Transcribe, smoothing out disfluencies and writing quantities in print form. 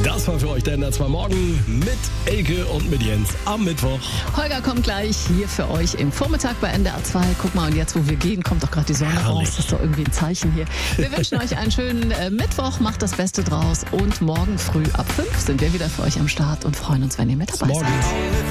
Das war für euch der NDR 2 Morgen mit Elke und mit Jens am Mittwoch. Holger kommt gleich hier für euch im Vormittag bei NDR 2. Guck mal, und jetzt, wo wir gehen, kommt doch gerade die Sonne raus. Das ist doch irgendwie ein Zeichen hier. Wir wünschen euch einen schönen Mittwoch, macht das Beste draus. Und morgen früh ab 5 sind wir wieder für euch am Start und freuen uns, wenn ihr mit dabei seid.